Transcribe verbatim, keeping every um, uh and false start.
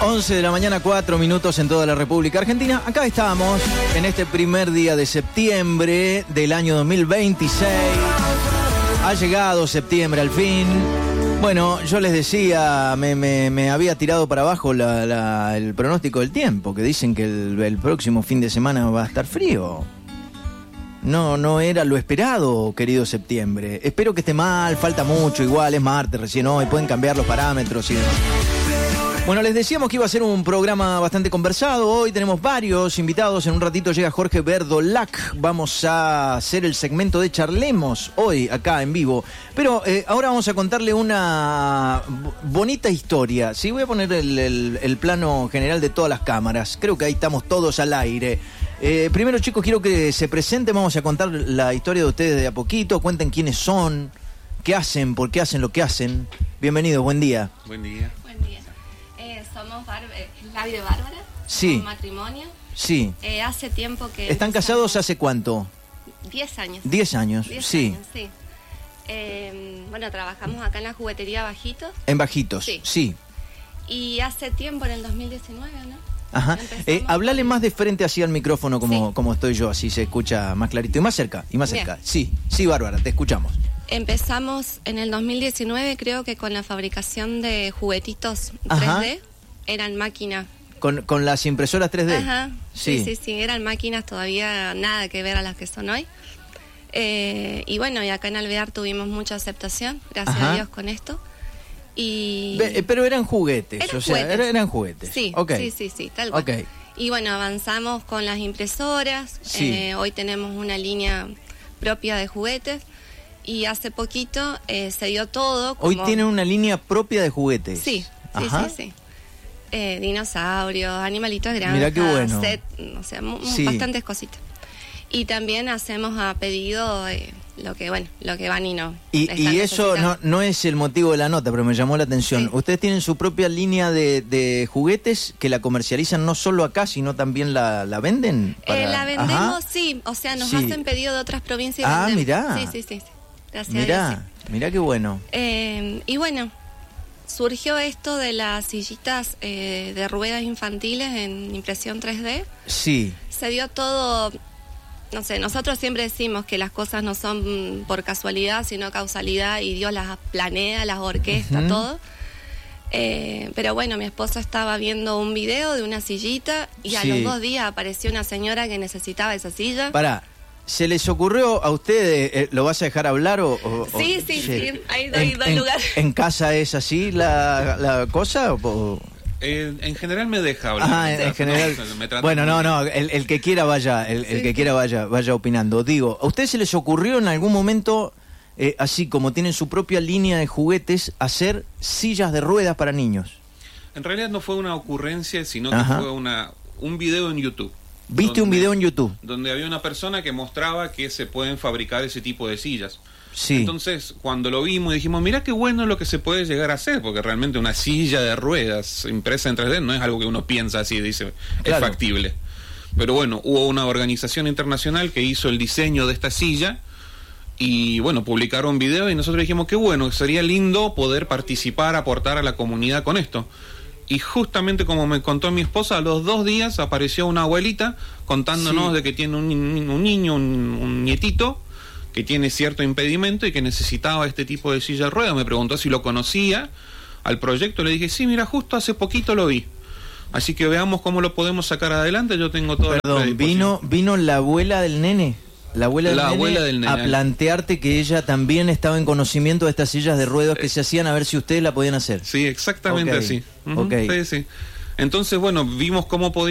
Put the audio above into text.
once de la mañana, cuatro minutos en toda la República Argentina. Acá estamos en este primer día de septiembre del año dos mil veintiséis. Ha llegado septiembre al fin. Bueno, yo les decía, me, me, me había tirado para abajo la, la, el pronóstico del tiempo, que dicen que el, el próximo fin de semana va a estar frío. No, no era lo esperado, querido septiembre. Espero que esté mal, falta mucho, igual es martes recién hoy, pueden cambiar los parámetros y demás. Bueno, les decíamos que iba a ser un programa bastante conversado. Hoy tenemos varios invitados. En un ratito llega Jorge Verdolac. Vamos a hacer el segmento de Charlemos hoy acá en vivo. Pero eh, ahora vamos a contarle una bonita historia. Sí, voy a poner el, el, el plano general de todas las cámaras. Creo que ahí estamos todos al aire. Eh, primero, chicos, quiero que se presenten. Vamos a contar la historia de ustedes de a poquito. Cuenten quiénes son, qué hacen, por qué hacen lo que hacen. Bienvenidos, buen día. Buen día. Somos Bar eh, Flavio y Bárbara. Sí. Un matrimonio. Sí. Eh, hace tiempo que... ¿Están empezamos... casados hace cuánto? Diez años. Diez años, Diez sí. Años, sí. Eh, bueno, trabajamos acá en la juguetería Bajitos. En Bajitos, sí. sí. Y hace tiempo, en el dos mil diecinueve, ¿no? Ajá. Eh, hablale más de frente así al micrófono como, sí. como estoy yo, así se escucha más clarito. Y más cerca, y más Bien. cerca. Sí, sí, Bárbara, te escuchamos. Empezamos en el dos mil diecinueve, creo que con la fabricación de juguetitos Ajá. tres D. Eran máquinas. ¿Con, con las impresoras tres D? Ajá. Sí. sí, sí, sí. Eran máquinas todavía nada que ver a las que son hoy. Eh, y bueno, y acá en Alvear tuvimos mucha aceptación, gracias Ajá. a Dios con esto. Y... Be, pero eran juguetes, eran o sea, juguetes. Eran, eran juguetes. Sí, okay. sí, sí, sí, tal cual. Okay. Y bueno, avanzamos con las impresoras. Sí. Eh, hoy tenemos una línea propia de juguetes. Y hace poquito eh, se dio todo. Como... Hoy tienen una línea propia de juguetes. Sí, sí, Ajá. sí, sí. Eh, dinosaurios, animalitos grandes, Mirá qué bueno. set, o sea, m- Sí. bastantes cositas. Y también hacemos a pedido eh, lo que, bueno, lo que van y no. Y, y eso no, no es el motivo de la nota, pero me llamó la atención. Sí. Ustedes tienen su propia línea de, de juguetes que la comercializan no solo acá, sino también la, la venden. Para... Eh, la vendemos, Ajá. sí, o sea, nos Sí. hacen pedido de otras provincias. y Ah, vendemos. mirá. Sí, sí, sí, sí. Gracias Mirá, a Dios, sí. mirá qué bueno. Eh, y bueno, surgió esto de las sillitas eh, de ruedas infantiles en impresión tres D. Sí. Se dio todo, no sé, nosotros siempre decimos que las cosas no son por casualidad, sino causalidad, y Dios las planea, las orquesta, Uh-huh. todo. Eh, pero bueno, mi esposo estaba viendo un video de una sillita y a Sí. los dos días apareció una señora que necesitaba esa silla. Pará, ¿se les ocurrió a ustedes, eh, lo vas a dejar hablar o...? o- Sí, o- sí, sí, ahí doy- ¿En, doy en- lugar. ¿En casa es así la, la cosa? O... Eh, en general me deja hablar. Ah, en, en general. No, me trata Bueno, no, muy no, el, el que quiera vaya, el, el Sí, que sí. quiera vaya, vaya opinando. Digo, ¿a ustedes se les ocurrió en algún momento, eh, así como tienen su propia línea de juguetes, hacer sillas de ruedas para niños? bien. En realidad no fue una ocurrencia, sino Ajá. que fue una un video en YouTube. ¿Viste un donde- video en YouTube? Donde había una persona que mostraba que se pueden fabricar ese tipo de sillas. Sí. Entonces, cuando lo vimos, dijimos, mira qué bueno lo que se puede llegar a hacer, porque realmente una silla de ruedas impresa en tres D no es algo que uno piensa así, dice, Claro. es factible. Pero bueno, hubo una organización internacional que hizo el diseño de esta silla y bueno, publicaron video y nosotros dijimos, qué bueno, sería lindo poder participar, aportar a la comunidad con esto. Y justamente como me contó mi esposa, a los dos días apareció una abuelita contándonos Sí. de que tiene un, un niño, un, un nietito, que tiene cierto impedimento y que necesitaba este tipo de silla de ruedas. Me preguntó si lo conocía al proyecto. Le dije, sí, mira, justo hace poquito lo vi. Así que veamos cómo lo podemos sacar adelante. Yo tengo toda la Perdón, predisposición. vino, vino la abuela del nene. La abuela del La nene, abuela del nene. a plantearte que ella también estaba en conocimiento de estas sillas de ruedas que se hacían, a ver si ustedes la podían hacer. Sí, exactamente Ok, así. Ujú, ok. sí, sí. Entonces, bueno, vimos cómo podíamos